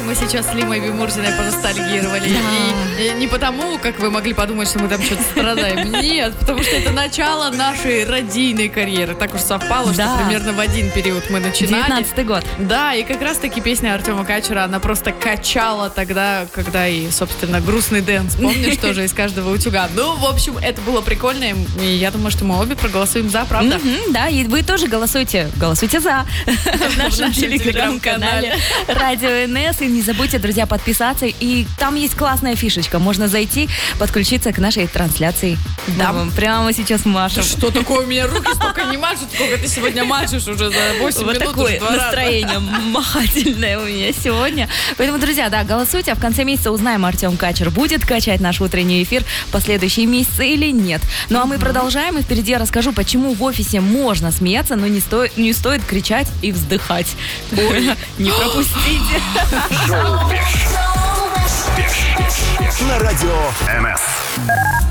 мы сейчас с Лимой Бимурзиной поностальгировали. Да. И не потому, как вы могли подумать, что мы там что-то страдаем. Нет, потому что это начало нашей радийной карьеры. Так уж совпало, Да. что примерно в один период мы начинали. 19-й год. Да, и как раз-таки песня Артема Качера, она просто качала тогда, когда и, собственно, грустный дэнс, помнишь, тоже из каждого утюга. Ну, в общем, это было прикольно, и я думаю, что мы обе проголосуем за, правда? Да, и вы тоже голосуйте за в нашем телеграм-канале Радио НС. И не забудьте, друзья, подписаться. И там есть классная фишечка. Можно зайти, подключиться к нашей трансляции. Да, мы прямо сейчас машем. Что такое? У меня руки столько не машут, сколько ты сегодня машешь уже за 8 Вот минут. такое уже 2 раза. настроение махательное у меня сегодня. Поэтому, друзья, да, голосуйте, а в конце месяца узнаем, Артем Качер будет качать наш утренний эфир в последующие месяцы или нет. Ну, а мы продолжаем, и впереди я расскажу, почему в офисе можно смеяться, но не стоит кричать и вздыхать. Ой, не пропустите. На радио НС.